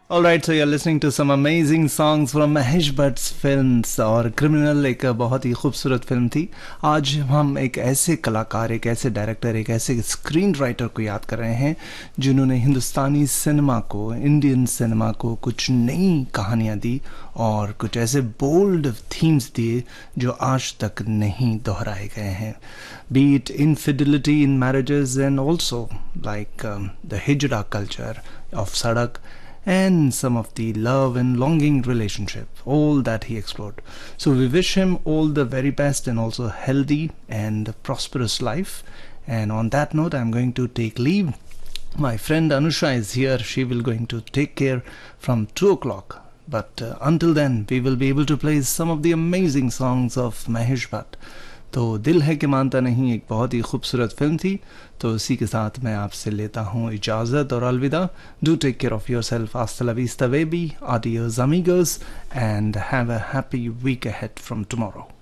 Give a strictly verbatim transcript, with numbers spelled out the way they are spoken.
All right, so you're listening to some amazing songs from Mahesh Bhatts films और criminal एक बहुत ही खूबसूरत फिल्म थी। आज हम एक ऐसे कलाकार, एक ऐसे डायरेक्टर, एक ऐसे स्क्रीन राइटर को याद कर रहे हैं जिन्होंने हिंदुस्तानी सिनेमा को, इंडियन सिनेमा को कुछ नई कहानियाँ दी और कुछ ऐसे बोल्ड थीम्स दिए जो आज तक नहीं दोहराए गए हैं। Be it infidelity in marriages and also like um, the hijra culture of Sadak and some of the love and longing relationship, all that he explored. So we wish him all the very best and also healthy and prosperous life. And on that note, I'm going to take leave. My friend Anusha is here. She will going to take care from two o'clock. But uh, until then, we will be able to play some of the amazing songs of Mahesh Bhatt. तो दिल है कि मानता नहीं एक बहुत ही खूबसूरत film थी। तो इसी के साथ मैं आपसे लेता हूँ इजाज़त और अलविदा। Do take care of yourself, hasta la vista baby, adios amigos, and have a happy week ahead from tomorrow.